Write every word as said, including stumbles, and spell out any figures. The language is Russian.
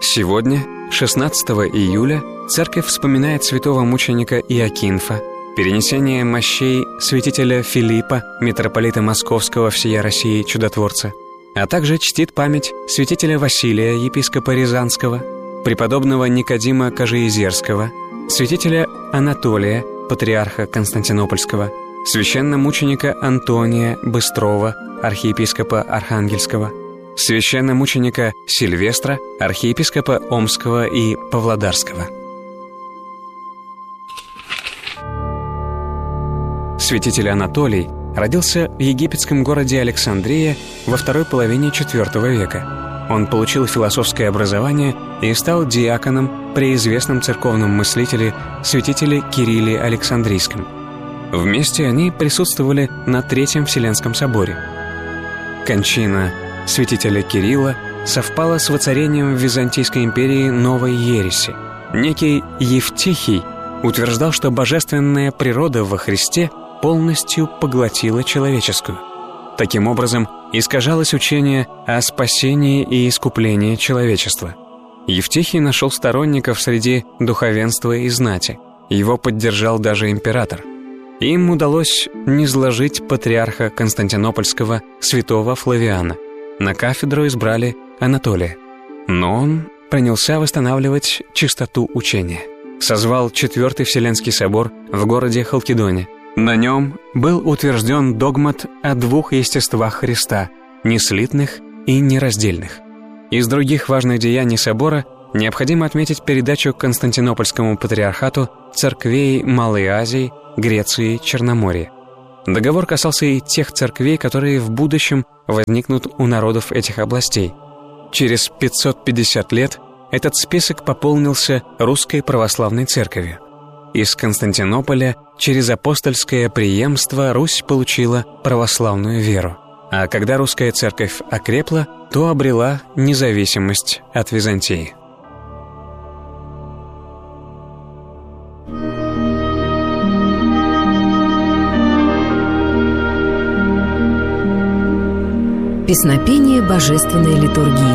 Сегодня, шестнадцатого июля, церковь вспоминает святого мученика Иокинфа, перенесение мощей святителя Филиппа, митрополита Московского всея России чудотворца, а также чтит память святителя Василия, епископа Рязанского, преподобного Никодима Кажиезерского, святителя Анатолия, патриарха Константинопольского, священномученика Антония Быстрова, архиепископа Архангельского, священномученика Сильвестра, архиепископа Омского и Павлодарского. Святитель Анатолий родился в египетском городе Александрия во второй половине четвёртого века. Он получил философское образование и стал диаконом при известном церковном мыслителе святителе Кирилле Александрийском. Вместе они присутствовали на Третьем Вселенском соборе. Кончина святителя Кирилла совпала с воцарением в Византийской империи новой ереси. Некий Евтихий утверждал, что божественная природа во Христе полностью поглотила человеческую. Таким образом, искажалось учение о спасении и искуплении человечества. Евтихий нашел сторонников среди духовенства и знати. Его поддержал даже император. Им удалось низложить патриарха Константинопольского святого Флавиана. На кафедру избрали Анатолия. Но он принялся восстанавливать чистоту учения. Созвал Четвертый Вселенский собор в городе Халкидоне. На нем был утвержден догмат о двух естествах Христа, неслитных и нераздельных. Из других важных деяний собора необходимо отметить передачу Константинопольскому патриархату церквей Малой Азии, Греции, Черноморья. Договор касался и тех церквей, которые в будущем возникнут у народов этих областей. Через пятьсот пятьдесят лет этот список пополнился Русской Православной Церковью. Из Константинополя через апостольское преемство Русь получила православную веру. А когда русская церковь окрепла, то обрела независимость от Византии. Песнопение божественной литургии.